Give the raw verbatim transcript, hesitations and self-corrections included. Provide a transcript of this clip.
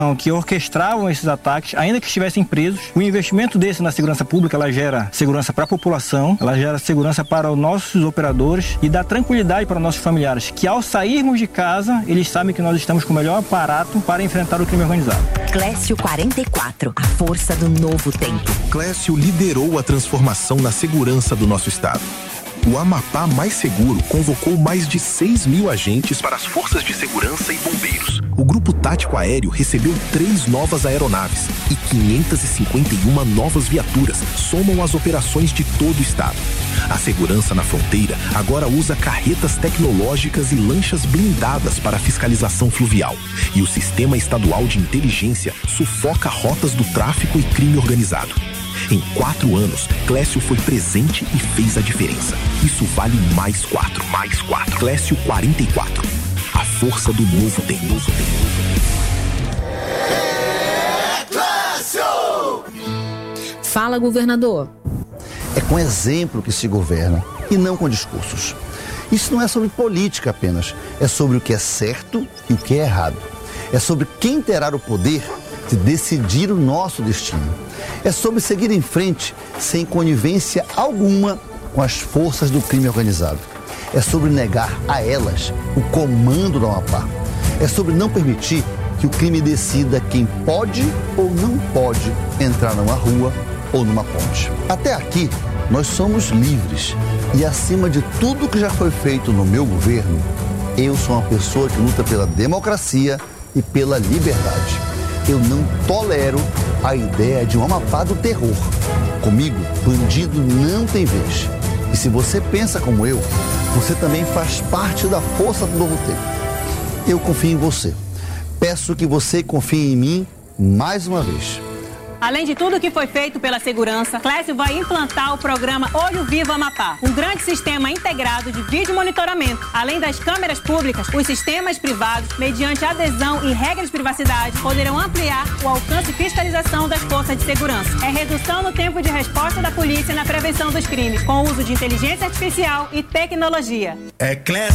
que orquestravam esses ataques, ainda que estivessem presos. O investimento desse na segurança pública, ela gera segurança para a população, ela gera segurança para os nossos operadores e dá tranquilidade para nossos familiares, que ao sairmos de casa, eles sabem que nós estamos com o melhor aparato para enfrentar o crime organizado. Clécio quarenta e quatro, a força do novo tempo. Clécio liderou a transformação na segurança do nosso estado. O Amapá Mais Seguro convocou mais de seis mil agentes para as forças de segurança e bombeiros. O Grupo Tático Aéreo recebeu três novas aeronaves e quinhentas e cinquenta e uma novas viaturas somam as operações de todo o estado. A segurança na fronteira agora usa carretas tecnológicas e lanchas blindadas para a fiscalização fluvial. E o Sistema Estadual de Inteligência sufoca rotas do tráfico e crime organizado. Em quatro anos, Clécio foi presente e fez a diferença. Isso vale mais quatro, mais quatro. Clécio quarenta e quatro. A força do novo tempo. É Clécio! Fala, governador. É com exemplo que se governa e não com discursos. Isso não é sobre política apenas, é sobre o que é certo e o que é errado. É sobre quem terá o poder de decidir o nosso destino. É sobre seguir em frente sem conivência alguma com as forças do crime organizado. É sobre negar a elas o comando do Amapá. É sobre não permitir que o crime decida quem pode ou não pode entrar numa rua ou numa ponte. Até aqui, nós somos livres. E acima de tudo que já foi feito no meu governo, eu sou uma pessoa que luta pela democracia e pela liberdade. Eu não tolero a ideia de um Amapá do terror. Comigo, bandido não tem vez. E se você pensa como eu, você também faz parte da força do novo tempo. Eu confio em você. Peço que você confie em mim mais uma vez. Além de tudo que foi feito pela segurança, Clécio vai implantar o programa Olho Vivo Amapá, um grande sistema integrado de vídeo monitoramento. Além das câmeras públicas, os sistemas privados, mediante adesão e regras de privacidade, poderão ampliar o alcance e fiscalização das forças de segurança. É redução no tempo de resposta da polícia na prevenção dos crimes, com o uso de inteligência artificial e tecnologia. É Clécio.